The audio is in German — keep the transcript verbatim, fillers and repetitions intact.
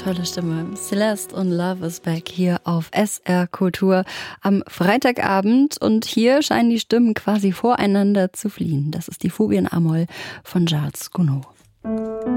tolle Stimme. Celeste und Love is Back hier auf S R Kultur am Freitagabend. Und hier scheinen die Stimmen quasi voreinander zu fliehen. Das ist die Fuge in a-Moll von Charles Gounod.